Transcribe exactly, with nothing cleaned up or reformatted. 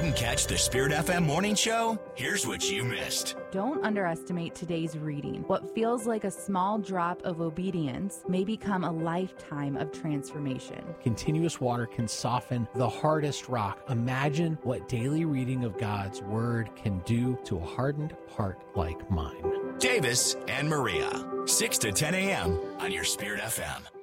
Didn't catch the Spirit F M morning show? Here's what you missed. Don't underestimate today's reading. What feels like a small drop of obedience may become a lifetime of transformation. Continuous water can soften the hardest rock. Imagine what daily reading of God's Word can do to a hardened heart like mine. Davis and Maria, six to ten a.m. on your Spirit F M.